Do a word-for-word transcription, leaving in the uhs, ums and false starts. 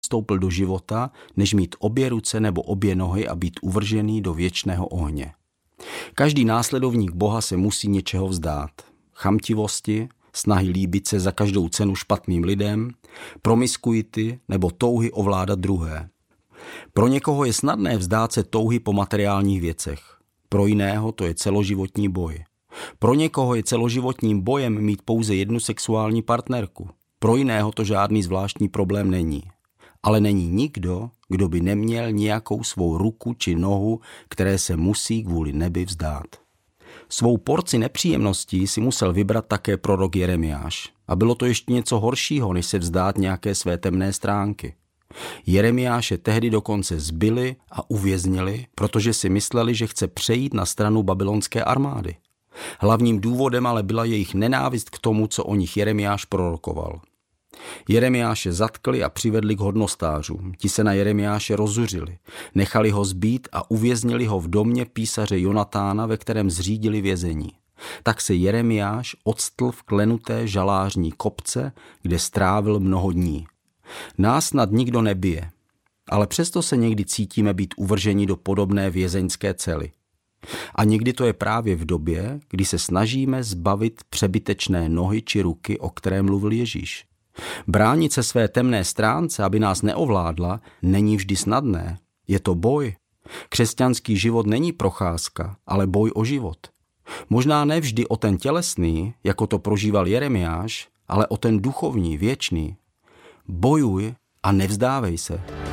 vstoupil do života, než mít obě ruce nebo obě nohy a být uvržený do věčného ohně. Každý následovník Boha se musí něčeho vzdát. Chamtivosti, snahy líbit se za každou cenu špatným lidem, promiskuity nebo touhy ovládat druhé. Pro někoho je snadné vzdát se touhy po materiálních věcech. Pro jiného to je celoživotní boj. Pro někoho je celoživotním bojem mít pouze jednu sexuální partnerku. Pro jiného to žádný zvláštní problém není. Ale není nikdo, kdo by neměl nějakou svou ruku či nohu, které se musí kvůli nebi vzdát. Svou porci nepříjemností si musel vybrat také prorok Jeremiáš. A bylo to ještě něco horšího, než se vzdát nějaké své temné stránky. Jeremiáše tehdy dokonce zbili a uvěznili, protože si mysleli, že chce přejít na stranu babylonské armády. Hlavním důvodem ale byla jejich nenávist k tomu, co o nich Jeremiáš prorokoval. Jeremiáše zatkli a přivedli k hodnostářům. Ti se na Jeremiáše rozzuřili. Nechali ho zbít a uvěznili ho v domě písaře Jonatána, ve kterém zřídili vězení. Tak se Jeremiáš odstl v klenuté žalářní kopce, kde strávil mnoho dní. Nás snad nikdo nebije, ale přesto se někdy cítíme být uvrženi do podobné vězeňské cely. A někdy to je právě v době, kdy se snažíme zbavit přebytečné nohy či ruky, o které mluvil Ježíš. Bránit se své temné stránce, aby nás neovládla, není vždy snadné. Je to boj. Křesťanský život není procházka, ale boj o život. Možná ne vždy o ten tělesný, jako to prožíval Jeremiáš, ale o ten duchovní, věčný. Bojuj a nevzdávej se.